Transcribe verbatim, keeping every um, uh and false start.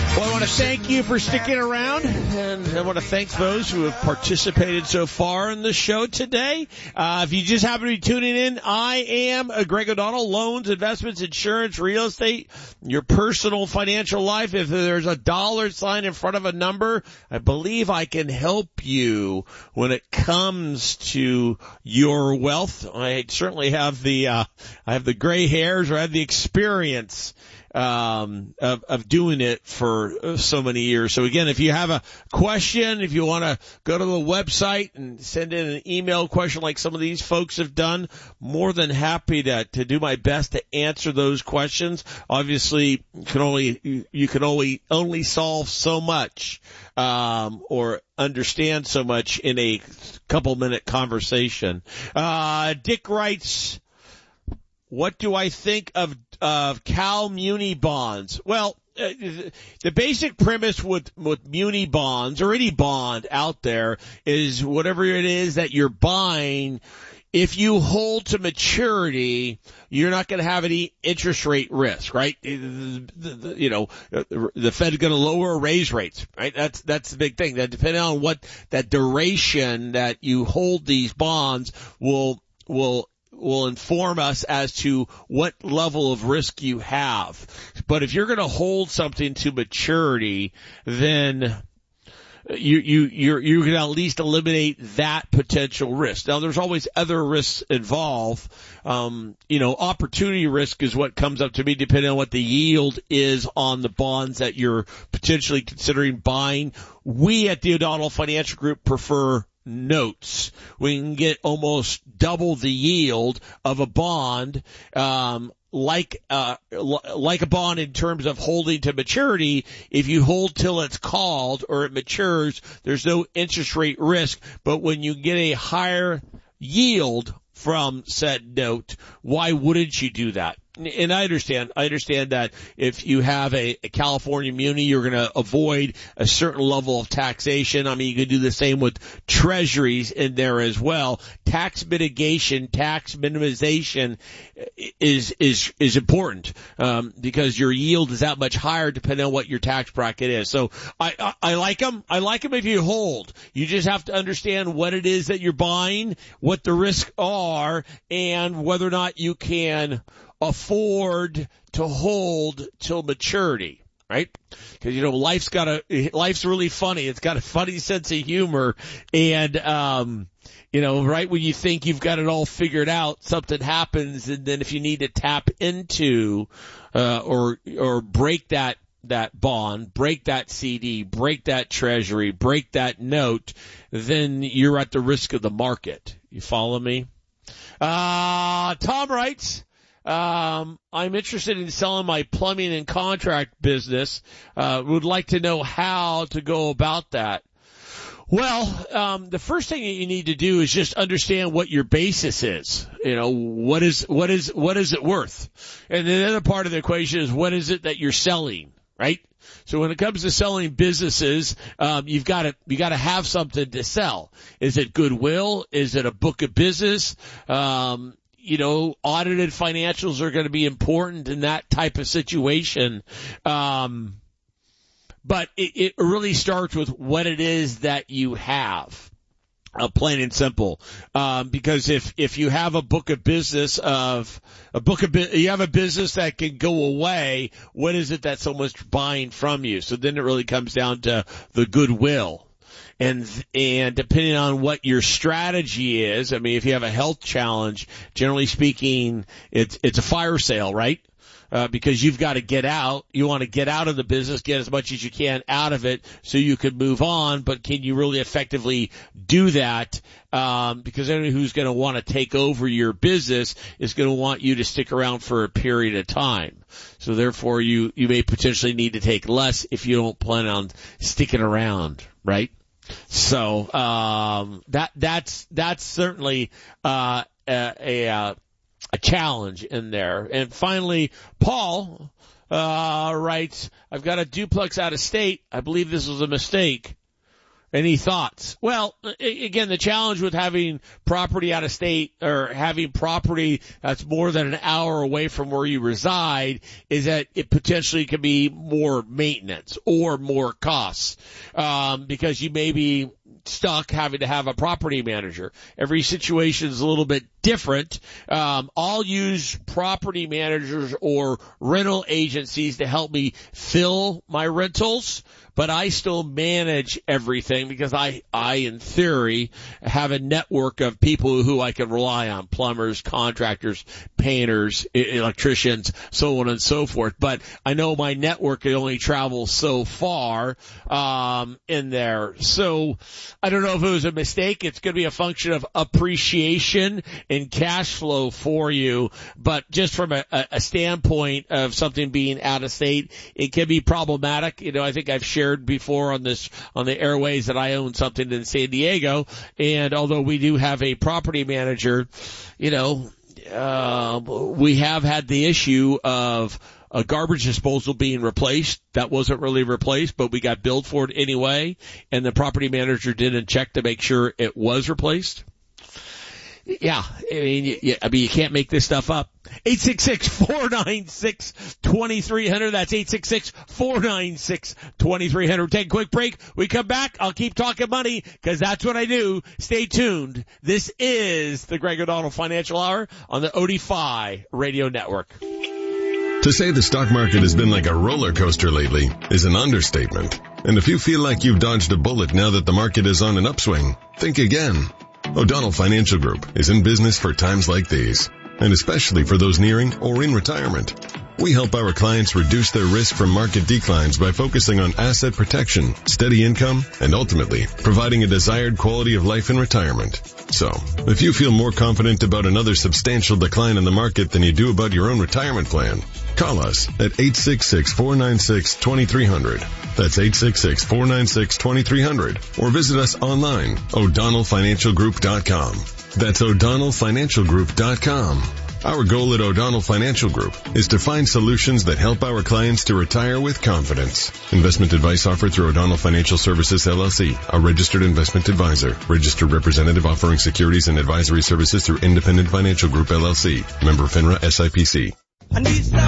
Well, I want to thank you for sticking around, and I want to thank those who have participated so far in the show today. Uh, if you just happen to be tuning in, I am Greg O'Donnell, loans, investments, insurance, real estate, your personal financial life. If there's a dollar sign in front of a number, I believe I can help you when it comes to your wealth. I certainly have the, uh, I have the gray hairs, or I have the experience um of, of doing it for so many years. So again, if you have a question, if you want to go to the website and send in an email question like some of these folks have done, more than happy to to do my best to answer those questions. Obviously, you can only you, you can only only solve so much um or understand so much in a couple minute conversation. Uh Dick writes, what do I think of of Cal Muni bonds? Well, uh, the basic premise with with muni bonds, or any bond out there, is whatever it is that you're buying, if you hold to maturity, you're not going to have any interest rate risk, right? The, the, you know, the Fed's going to lower or raise rates, right? That's that's the big thing. That depending on what that duration that you hold these bonds will will. will inform us as to what level of risk you have. But if you're going to hold something to maturity, then you, you, you're, you can at least eliminate that potential risk. Now, there's always other risks involved. Um, you know, opportunity risk is what comes up to me depending on what the yield is on the bonds that you're potentially considering buying. We at the O'Donnell Financial Group prefer notes. We can get almost double the yield of a bond, um, like, uh, like a bond in terms of holding to maturity. If you hold till it's called or it matures, there's no interest rate risk. But when you get a higher yield from said note, why wouldn't you do that? And I understand, I understand that if you have a, a California muni, you're going to avoid a certain level of taxation. I mean, you can do the same with treasuries in there as well. Tax mitigation, tax minimization is, is, is important, um, because your yield is that much higher depending on what your tax bracket is. So I, I, I like them. I like them if you hold. You just have to understand what it is that you're buying, what the risks are, and whether or not you can afford to hold till maturity, right? Because, you know, life's got a, life's really funny. It's got a funny sense of humor. And, um, you know, right when you think you've got it all figured out, something happens. And then if you need to tap into, uh, or, or break that, that bond, break that C D, break that treasury, break that note, then you're at the risk of the market. You follow me? Uh, Tom writes, Um, I'm interested in selling my plumbing and contract business. Uh, would like to know how to go about that. Well, um, the first thing that you need to do is just understand what your basis is. You know, what is, what is, what is it worth? And the other part of the equation is what is it that you're selling, right? So when it comes to selling businesses, um, you've got to, you got to have something to sell. Is it goodwill? Is it a book of business? Um, You know, audited financials are going to be important in that type of situation. Um, but it, it really starts with what it is that you have. Uh, plain and simple. Um, because if, if you have a book of business of, a book of, bu- you have a business that can go away, what is it that someone's buying from you? So then it really comes down to the goodwill. And, and depending on what your strategy is, I mean, if you have a health challenge, generally speaking, it's, it's a fire sale, right? Uh, because you've got to get out. You want to get out of the business, get as much as you can out of it so you can move on, but can you really effectively do that? Um, because anyone who's going to want to take over your business is going to want you to stick around for a period of time. So therefore you, you may potentially need to take less if you don't plan on sticking around, right? So, um, that, that's, that's certainly, uh, a, a, uh, a challenge in there. And finally, Paul, uh, writes, I've got a duplex out of state. I believe this was a mistake. Any thoughts? Well, again, the challenge with having property out of state or having property that's more than an hour away from where you reside is that it potentially could be more maintenance or more costs, um, because you may be stuck having to have a property manager. Every situation is a little bit different. Um, I'll use property managers or rental agencies to help me fill my rentals, but I still manage everything because I, I, in theory, have a network of people who I can rely on, plumbers, contractors, painters, electricians, so on and so forth. But I know my network can only travel so far, um, in there. So I don't know if it was a mistake. It's going to be a function of appreciation and cash flow for you. But just from a, a standpoint of something being out of state, it can be problematic. You know, I think I've shared before on this, on the airways that I own something in San Diego. And although we do have a property manager, you know, uh, we have had the issue of a garbage disposal being replaced. That wasn't really replaced, but we got billed for it anyway. And the property manager didn't check to make sure it was replaced. Yeah, I mean, you, I mean, you can't make this stuff up. eight six six, four nine six, two three zero zero. That's eight six six, four nine six, two three zero zero. Take a quick break. We come back. I'll keep talking money because that's what I do. Stay tuned. This is the Greg O'Donnell Financial Hour on the O D F I Radio Network. To say the stock market has been like a roller coaster lately is an understatement. And if you feel like you've dodged a bullet now that the market is on an upswing, think again. O'Donnell Financial Group is in business for times like these, and especially for those nearing or in retirement. We help our clients reduce their risk from market declines by focusing on asset protection, steady income, and ultimately providing a desired quality of life in retirement. So, if you feel more confident about another substantial decline in the market than you do about your own retirement plan, call us at eight six six, four nine six, two three zero zero. That's eight six six, four nine six, two three zero zero. Or visit us online, O'Donnell Financial Group dot com. That's O'Donnell Financial Group dot com. Our goal at O'Donnell Financial Group is to find solutions that help our clients to retire with confidence. Investment advice offered through O'Donnell Financial Services, L L C, a registered investment advisor. Registered representative offering securities and advisory services through Independent Financial Group, L L C. Member FINRA S I P C. I need some